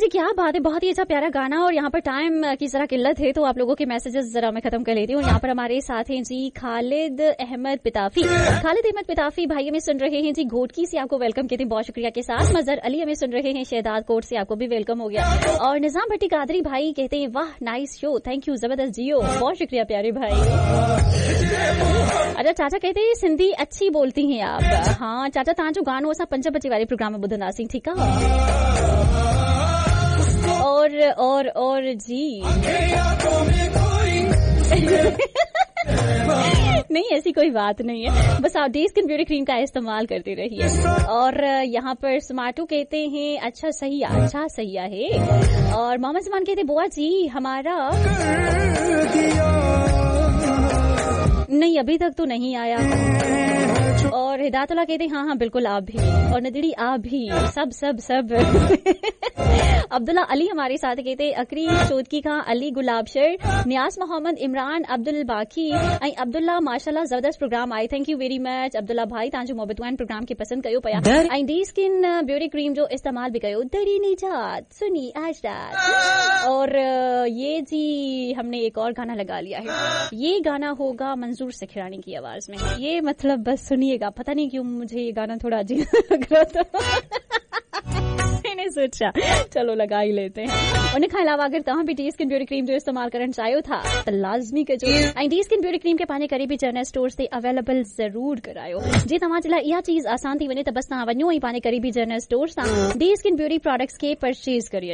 जी क्या बात है, बहुत ही अच्छा प्यारा गाना। और यहाँ पर टाइम की जरा किल्लत है तो आप लोगों के मैसेजेस जरा मैं खत्म कर लेती हूँ। यहाँ पर हमारे साथ हैं जी खालिद अहमद पिताफी। खालिद अहमद पिताफी भाई हमें सुन रहे हैं जी घोटकी से, आपको वेलकम कहते हैं बहुत शुक्रिया के साथ। मजहर अली हमें सुन रहे हैं शहदाद कोट से, आपको भी वेलकम हो गया। और निजाम भट्टी कादरी भाई कहते हैं वाह नाइस शो, थैंक यू, जबरदस्त जियो, बहुत शुक्रिया प्यारे भाई। अच्छा चाचा कहते हैं सिंधी अच्छी बोलती हैं आप। हाँ चाचा तव्हां जो गानो असां 5 बजे वाले प्रोग्राम में ॿुधंदासीं, ठीक है। और जी नहीं ऐसी कोई बात नहीं है, बस आप डे स्किन ब्यूटी क्रीम का इस्तेमाल करते रहिए। और यहाँ पर स्मार्टू कहते हैं अच्छा सही है। और मोहम्मद जमान कहते हैं बुआ जी हमारा नहीं अभी तक तो नहीं आया। और हिदायतुल्लाह कहते हैं हाँ बिल्कुल आप भी, और नदीड़ी आप भी, सब अब्दुल्ला अली हमारे साथ कहते हैं अकरी चौधकी खां, अली गुलाबशर, नियाज मोहम्मद, इमरान अब्दुल बाकी ऐं अब्दुल्ला माशाल्लाह जबरदस्त programme I, thank you very much Abdullah भाई, तव्हांजो मोहब्बतवान प्रोग्राम के पसंद कयो पया। ऐं डी स्किन ब्यूटी क्रीम जो इस्तेमाल भी कयो, दरी निजात सुनी आज रात। और ये जी हमने एक और गाना लगा लिया है, ये गाना होगा मंजूर सिखरानी की आवाज में। ये मतलब बस सुनिएगा, पता नहीं क्यों मुझे ये गाना थोड़ा अजीब लग रहा था मैंने सोचा चलो लगा ही लेते हैं। उन खां अलावा अगर तव्हां भी डी स्किन ब्यूटी क्रीम जो इस्तेमाल करण चाहियो था त लाज़मी कजो। ऐं डी स्किन ब्यूटी क्रीम के पंहिंजे करीबी जनरल स्टोर ते अवेलेबल ज़रूर करायो। जे तव्हां जे लाइ इहा चीज़ आसान थी वञे त बस तव्हां वञो ऐं पंहिंजे करीबी जनरल स्टोर सां डी स्किन ब्यूटी प्रोडक्ट्स खे परचेज करियो।